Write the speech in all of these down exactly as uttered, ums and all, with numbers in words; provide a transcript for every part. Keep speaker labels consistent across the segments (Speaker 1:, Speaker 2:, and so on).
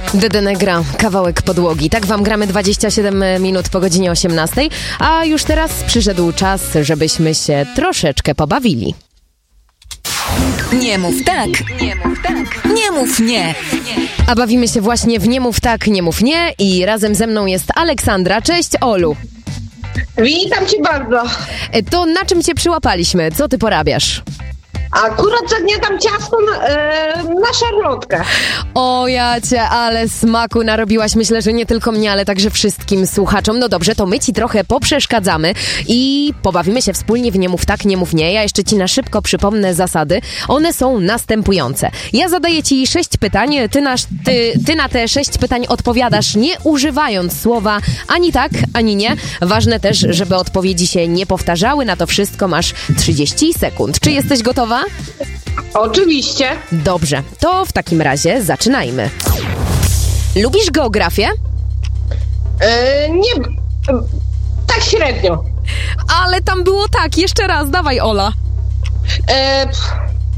Speaker 1: Dedene gra kawałek podłogi. Tak wam gramy dwadzieścia siedem minut po godzinie osiemnastej, a już teraz przyszedł czas, żebyśmy się troszeczkę pobawili.
Speaker 2: Nie mów tak, nie mów tak, nie mów nie.
Speaker 1: A bawimy się właśnie w Nie mów tak, nie mów nie i razem ze mną jest Aleksandra. Cześć, Olu.
Speaker 3: Witam cię bardzo.
Speaker 1: To na czym cię przyłapaliśmy? Co ty porabiasz?
Speaker 3: Akurat zagniatam ciasto na, e, na szarlotkę.
Speaker 1: O ja cię, ale smaku narobiłaś. Myślę, że nie tylko mnie, ale także wszystkim słuchaczom. No dobrze, to my ci trochę poprzeszkadzamy i pobawimy się wspólnie w Nie mów tak, nie mów nie. Ja jeszcze ci na szybko przypomnę zasady. One są następujące. Ja zadaję ci sześć pytań, ty na, ty, ty na te sześć pytań odpowiadasz nie używając słowa ani tak, ani nie. Ważne też, żeby odpowiedzi się nie powtarzały. Na to wszystko masz trzydzieści sekund. Czy jesteś gotowa?
Speaker 3: Oczywiście.
Speaker 1: Dobrze, to w takim razie zaczynajmy. Lubisz geografię?
Speaker 3: E, nie... E, tak średnio.
Speaker 1: Ale tam było tak, jeszcze raz, dawaj Ola.
Speaker 3: E, pff.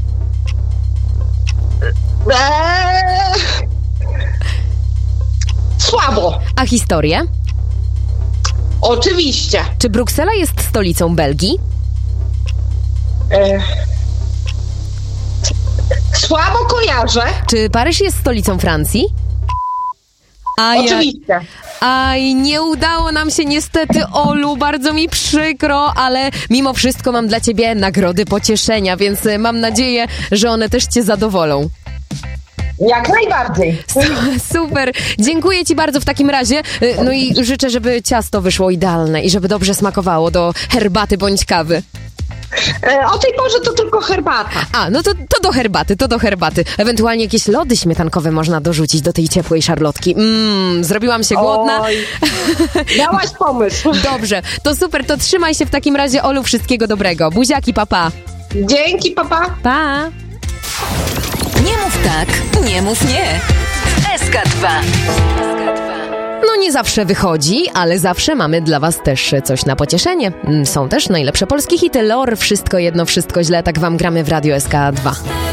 Speaker 3: e, słabo.
Speaker 1: A historię?
Speaker 3: Oczywiście.
Speaker 1: Czy Bruksela jest stolicą Belgii?
Speaker 3: E, słabo kojarzę.
Speaker 1: Czy Paryż jest stolicą Francji? Aj,
Speaker 3: Oczywiście.
Speaker 1: Aj, nie udało nam się niestety, Olu, bardzo mi przykro, ale mimo wszystko mam dla ciebie nagrody pocieszenia, więc mam nadzieję, że one też cię zadowolą.
Speaker 3: Jak najbardziej.
Speaker 1: Super, dziękuję ci bardzo w takim razie. No i życzę, żeby ciasto wyszło idealne i żeby dobrze smakowało do herbaty bądź kawy.
Speaker 3: E, o tej porze to tylko herbata.
Speaker 1: A, no to, to do herbaty, to do herbaty. Ewentualnie jakieś lody śmietankowe można dorzucić do tej ciepłej szarlotki. Mmm, zrobiłam się głodna.
Speaker 3: Oj, miałaś pomysł.
Speaker 1: Dobrze, to super, to trzymaj się w takim razie, Olu, wszystkiego dobrego. Buziaki, papa.
Speaker 3: Dzięki, papa.
Speaker 1: Pa.
Speaker 2: Nie mów tak, nie mów nie. S K dwa.
Speaker 1: No nie zawsze wychodzi, ale zawsze mamy dla was też coś na pocieszenie. Są też najlepsze polskie hity. Lor, Wszystko jedno, wszystko źle. Tak wam gramy w Radio S K dwa.